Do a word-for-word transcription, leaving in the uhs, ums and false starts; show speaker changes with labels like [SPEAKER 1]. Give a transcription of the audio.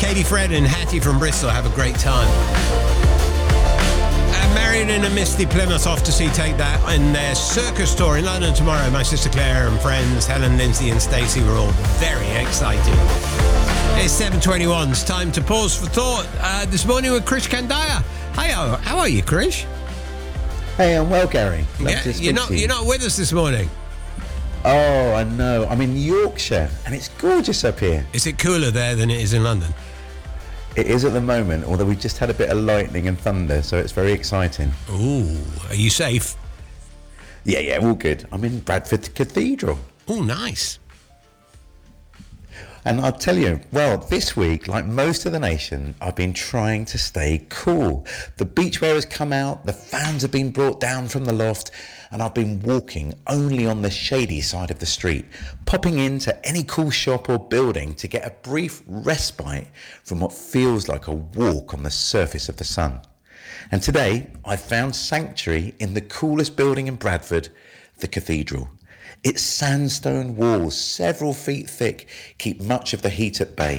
[SPEAKER 1] Katie, Fred and Hattie from Bristol. Have a great time. And Marion and a Misty Plymouth off to see Take That in their circus tour in London tomorrow. My sister Claire and friends, Helen, Lindsay and Stacey were all very excited. It's seven twenty-one. It's time to pause for thought. Uh, this morning with Krish Kandaya. Hi, how are you, Krish?
[SPEAKER 2] Hey, I'm well, Gary. Love
[SPEAKER 1] Yeah,
[SPEAKER 2] to speak
[SPEAKER 1] you're not
[SPEAKER 2] to you.
[SPEAKER 1] you're not with us this morning.
[SPEAKER 2] Oh, I know. I'm in Yorkshire, and it's gorgeous up here.
[SPEAKER 1] Is it cooler there than it is in London?
[SPEAKER 2] It is at the moment, although we've just had a bit of lightning and thunder, so it's very exciting.
[SPEAKER 1] Ooh, are you safe?
[SPEAKER 2] Yeah, yeah, all good. I'm in Bradford Cathedral.
[SPEAKER 1] Oh, nice.
[SPEAKER 2] And I'll tell you, well, this week, like most of the nation, I've been trying to stay cool. The beachwear has come out, the fans have been brought down from the loft, and I've been walking only on the shady side of the street, popping into any cool shop or building to get a brief respite from what feels like a walk on the surface of the sun. And today, I found sanctuary in the coolest building in Bradford, the Cathedral. Its sandstone walls, several feet thick, keep much of the heat at bay.